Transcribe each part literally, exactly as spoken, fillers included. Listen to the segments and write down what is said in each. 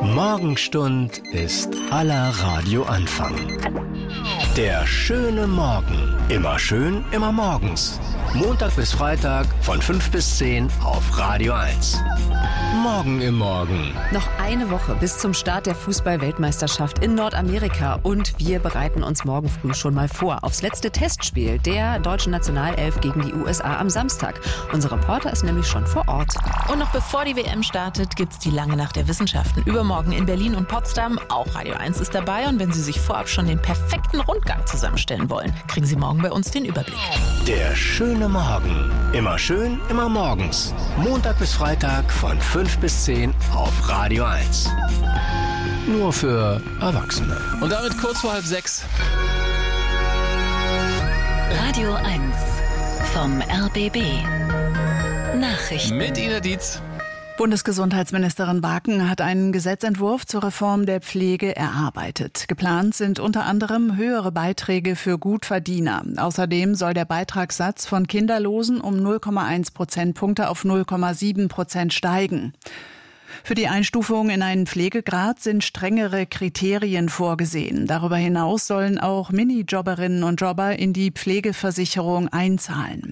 Morgenstund ist aller Radioanfang. Der schöne Morgen. Immer schön, immer morgens. Montag bis Freitag von fünf bis zehn auf Radio eins. Morgen im Morgen. Noch eine Woche bis zum Start der Fußball-Weltmeisterschaft in Nordamerika. Und wir bereiten uns morgen früh schon mal vor aufs letzte Testspiel der deutschen Nationalelf gegen die U S A am Samstag. Unser Reporter ist nämlich schon vor Ort. Und noch bevor die W M startet, gibt's die lange Nacht der Wissenschaften. Übermorgen in Berlin und Potsdam. Auch Radio eins ist dabei. Und wenn Sie sich vorab schon den perfekten Rundgang zusammenstellen wollen, kriegen Sie morgen bei uns den Überblick. Der schöne Morgen. Immer schön, immer morgens. Montag bis Freitag von fünf bis zehn auf Radio eins. Nur für Erwachsene. Und damit kurz vor halb sechs. Radio eins vom R B B. Nachrichten. Mit Ina Dietz. Bundesgesundheitsministerin Baken hat einen Gesetzentwurf zur Reform der Pflege erarbeitet. Geplant sind unter anderem höhere Beiträge für Gutverdiener. Außerdem soll der Beitragssatz von Kinderlosen um null Komma eins Prozentpunkte auf null Komma sieben Prozent steigen. Für die Einstufung in einen Pflegegrad sind strengere Kriterien vorgesehen. Darüber hinaus sollen auch Minijobberinnen und Jobber in die Pflegeversicherung einzahlen.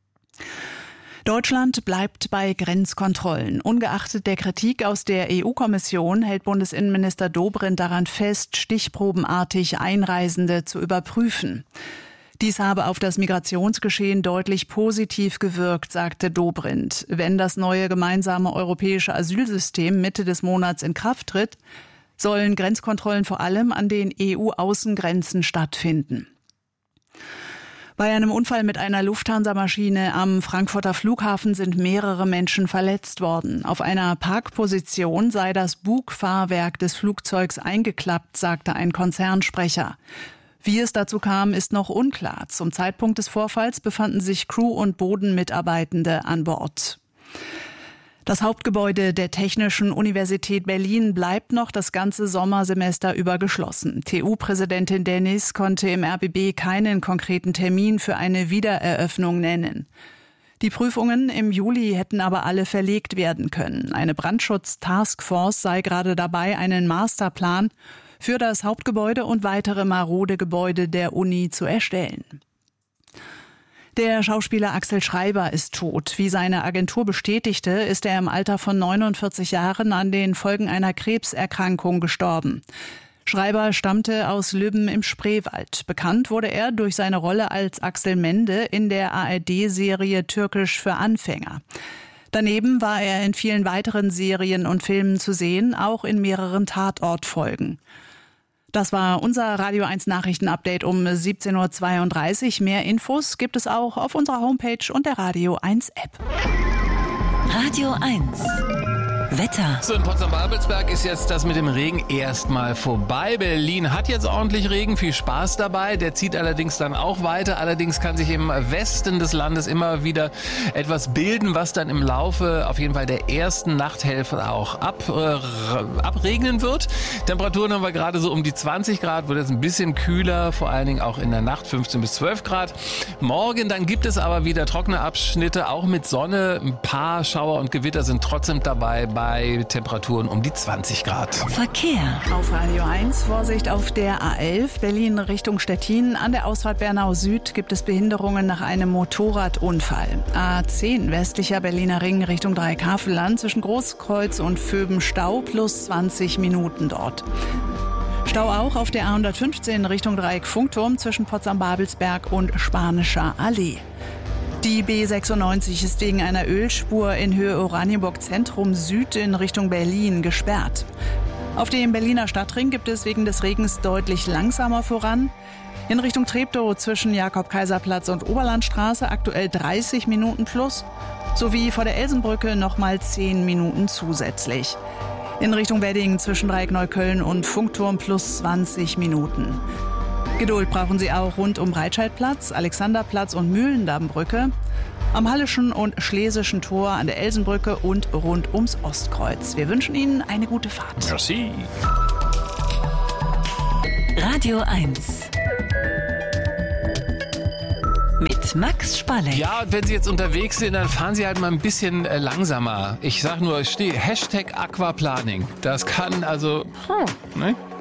Deutschland bleibt bei Grenzkontrollen. Ungeachtet der Kritik aus der E U-Kommission hält Bundesinnenminister Dobrindt daran fest, stichprobenartig Einreisende zu überprüfen. Dies habe auf das Migrationsgeschehen deutlich positiv gewirkt, sagte Dobrindt. Wenn das neue gemeinsame europäische Asylsystem Mitte des Monats in Kraft tritt, sollen Grenzkontrollen vor allem an den E U-Außengrenzen stattfinden. Bei einem Unfall mit einer Lufthansa-Maschine am Frankfurter Flughafen sind mehrere Menschen verletzt worden. Auf einer Parkposition sei das Bugfahrwerk des Flugzeugs eingeklappt, sagte ein Konzernsprecher. Wie es dazu kam, ist noch unklar. Zum Zeitpunkt des Vorfalls befanden sich Crew- und Bodenmitarbeitende an Bord. Das Hauptgebäude der Technischen Universität Berlin bleibt noch das ganze Sommersemester über geschlossen. T U-Präsidentin Dennis konnte im R B B keinen konkreten Termin für eine Wiedereröffnung nennen. Die Prüfungen im Juli hätten aber alle verlegt werden können. Eine Brandschutz-Taskforce sei gerade dabei, einen Masterplan für das Hauptgebäude und weitere marode Gebäude der Uni zu erstellen. Der Schauspieler Axel Schreiber ist tot. Wie seine Agentur bestätigte, ist er im Alter von neunundvierzig Jahren an den Folgen einer Krebserkrankung gestorben. Schreiber stammte aus Lübben im Spreewald. Bekannt wurde er durch seine Rolle als Axel Mende in der A R D-Serie Türkisch für Anfänger. Daneben war er in vielen weiteren Serien und Filmen zu sehen, auch in mehreren Tatortfolgen. Das war unser Radio eins Nachrichtenupdate um siebzehn Uhr zweiunddreißig. Mehr Infos gibt es auch auf unserer Homepage und der Radio eins App. Radio eins. Wetter. So, in Potsdam-Babelsberg ist jetzt das mit dem Regen erstmal vorbei. Berlin hat jetzt ordentlich Regen, viel Spaß dabei. Der zieht allerdings dann auch weiter. Allerdings kann sich im Westen des Landes immer wieder etwas bilden, was dann im Laufe auf jeden Fall der ersten Nachthälfte auch ab, äh, abregnen wird. Temperaturen haben wir gerade so um die zwanzig Grad, wird jetzt ein bisschen kühler, vor allen Dingen auch in der Nacht fünfzehn bis zwölf Grad. Morgen dann gibt es aber wieder trockene Abschnitte, auch mit Sonne. Ein paar Schauer und Gewitter sind trotzdem dabei, bei Temperaturen um die zwanzig Grad. Verkehr. Auf Radio eins Vorsicht auf der A elf Berlin Richtung Stettin. An der Ausfahrt Bernau Süd gibt es Behinderungen nach einem Motorradunfall. A zehn westlicher Berliner Ring Richtung Dreieckhavelland zwischen Großkreuz und Vöben Stau plus zwanzig Minuten dort. Stau auch auf der A hundertfünfzehn Richtung Dreieck-Funkturm zwischen Potsdam-Babelsberg und Spanischer Allee. Die B sechsundneunzig ist wegen einer Ölspur in Höhe Oranienburg Zentrum Süd in Richtung Berlin gesperrt. Auf dem Berliner Stadtring gibt es wegen des Regens deutlich langsamer voran. In Richtung Treptow zwischen Jakob-Kaiser-Platz und Oberlandstraße aktuell dreißig Minuten plus, sowie vor der Elsenbrücke nochmal zehn Minuten zusätzlich. In Richtung Wedding zwischen Dreieck-Neukölln und Funkturm plus zwanzig Minuten. Geduld brauchen Sie auch rund um Breitscheidplatz, Alexanderplatz und Mühlendammbrücke, am Hallischen und Schlesischen Tor, an der Elsenbrücke und rund ums Ostkreuz. Wir wünschen Ihnen eine gute Fahrt. Merci. Radio eins. Mit mit Max Spalleck. Ja, und wenn Sie jetzt unterwegs sind, dann fahren Sie halt mal ein bisschen äh, langsamer. Ich sag nur, ich stehe Hashtag Aquaplaning. Das kann also... Hm, ne?